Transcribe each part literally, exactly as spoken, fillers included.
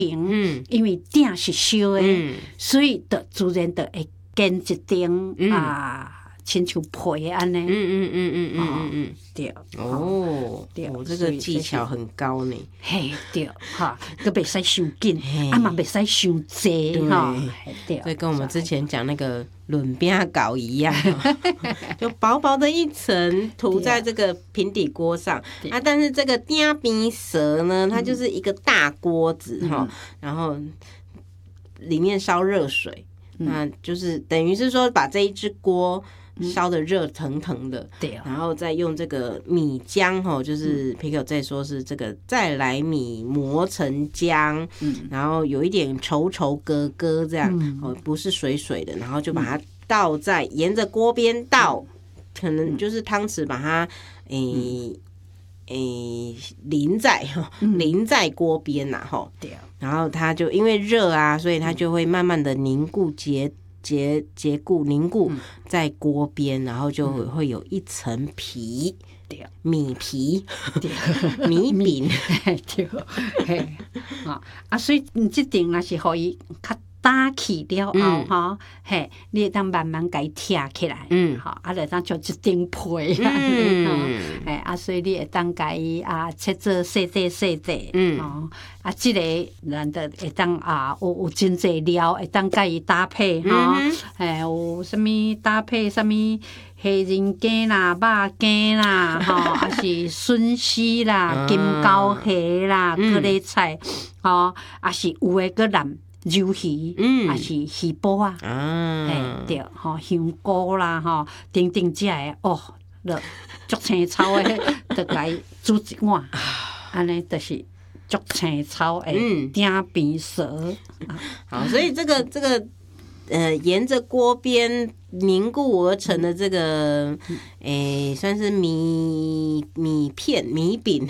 嗯， 因为鼎是烧的， 嗯、 所以就自然就会建一顶、嗯、啊。亲像皮安尼， 嗯嗯嗯嗯嗯嗯嗯， 对， 哦，对，我、哦、这个技巧很高呢。 嘿，对，哈，都袂使伤紧，啊嘛袂使伤济，哈，对， 这跟我们之前讲那个润饼糕一样，就薄薄的一层涂在这个平底锅上啊。但是这个鼎边蛇呢，它就是一个大锅子哈、嗯，然后里面烧热水，嗯、那就是等于是说把这一只锅烧的热腾腾的，对、嗯，然后再用这个米浆哈，就是皮克在说是这个再来米磨成浆，嗯，然后有一点稠稠格格这样，嗯、哦，不是水水的，然后就把它倒在、嗯、沿着锅边倒，嗯、可能就是汤匙把它诶诶、嗯、淋在淋在锅边呐哈，对、嗯，然后它就因为热啊，所以它就会慢慢的凝固结。结结固凝固在锅边，然后就会有一层皮，嗯、米皮，米饼， 对，嘿，啊啊，所以你这顶那是可以较打起了后，哈、嗯，嘿，你当慢慢给它贴起来，嗯，好，啊，就当做一顶皮，嗯，哎，啊，所以你会当给啊切做细细细细，嗯，哦，啊，这个咱就会当啊有有真济料，会当给伊搭配哈，哎、嗯，有啥物搭配啥物黑人羹啦、肉羹啦，吼，啊是笋丝啦、金钩虾啦、各类菜，吼，啊是有诶个南。鱿鱼，嗯，还是鱼煲啊，啊，嘿，对，吼，香菇啦，吼，等等这个哦，了，足青草诶，就来煮一碗，安尼就是足青草诶，鼎边蛇。 好，所以这个这个呃，沿着锅边凝固而成的这个，诶、欸，算是米米片、米饼。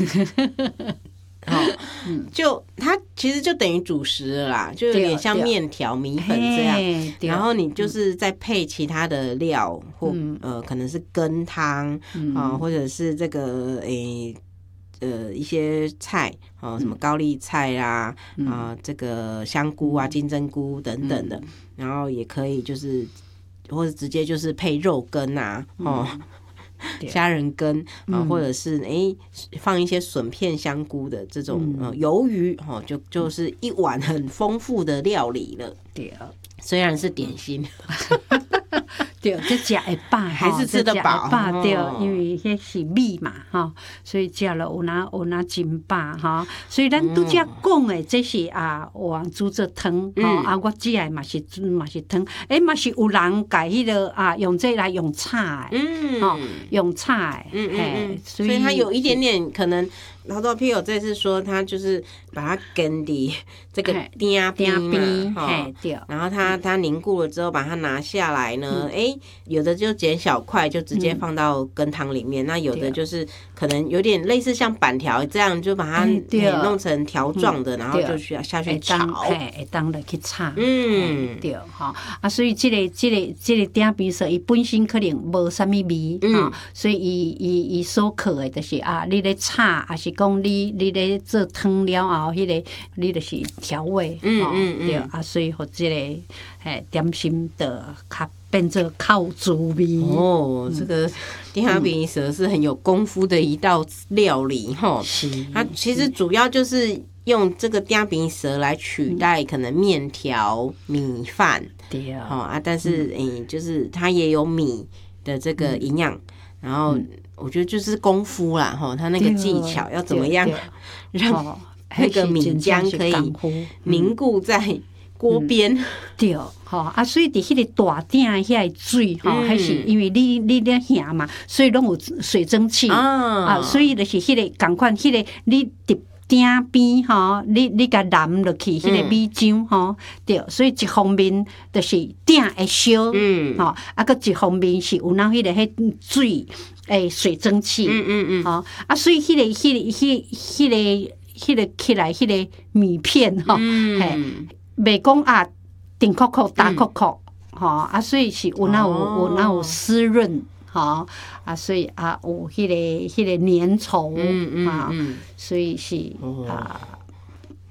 哦，就它其实就等于主食了啦，就有点像面条、米粉这样。然后你就是再配其他的料，或、嗯、呃可能是羹汤、嗯、啊，或者是这个诶呃一些菜啊、呃，什么高丽菜啦、嗯、啊，这个香菇啊、金针菇等等的，嗯、然后也可以就是或者直接就是配肉羹啊，哦。嗯虾仁羹啊，或者是哎、欸、放一些笋片、香菇的这种、嗯、呃鱿鱼哦，就就是一碗很丰富的料理了。对，虽然是点心。 对，这食会饱， 还是吃得饱。 饱对，因为迄是米嘛，哈，所以食了有哪有哪真饱哈。所以咱拄则讲的，这是啊，王煮做汤，吼、嗯、啊，我食的嘛是嘛是汤，诶、欸，嘛是有人家迄个啊，用这来用炒的，嗯，哦，用炒的，嗯嗯嗯， 所以它有一点点可能。好多朋友这次说，他就是把它跟的这个鼎边嘛，然后它它凝固了之后，把它拿下来呢，哎、嗯，有的就剪小块，就直接放到羹汤里面；嗯、那有的就是可能有点类似像板条这样，就把它弄成条状的，然后就需要下去炒， 哎，当了去炒，嗯，对，哈啊，所以这个这个这个鼎边说，伊本身可能无啥物味啊，所以伊伊伊所靠的就是啊，你咧炒还是。讲你你咧做汤了后，迄、那个你就是调味，嗯嗯嗯，对啊，所以互即、这个嘿点心的较变做靠滋味。 哦，这个鼎边蛇是很有功夫的一道料理哈。是，它其实主要就是用这个鼎边蛇来取代可能面条、米饭，对啊，好啊，但是诶、嗯，就是它也有米的这个营养，然后。嗯我觉得就是功夫啦，哈，他那个技巧要怎么样让那个米浆可以凝固在锅边？嗯、 对，哈啊，所以伫迄个大鼎遐水，哈、嗯，还是因为你你咧下嘛，所以拢有水蒸气啊，啊，所以就是迄个共款，迄、那个你伫鼎边吼，你你甲淋落去迄个米浆吼，对，所以一方面就是鼎会烧，嗯，吼，啊，个一方面是有那迄个迄水。诶，水蒸气，嗯嗯嗯，好、哦、啊，所以迄、那个、迄、那个、迄、迄个、迄个起来，迄个米片吼，嗯，嘿，袂讲啊，顶壳壳、大壳壳，吼、嗯、啊，所以是有那有、哦、有那有湿润，吼啊，所以啊有迄、那个、迄、那个粘稠，嗯嗯嗯，所以是、哦、啊。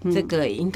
这个应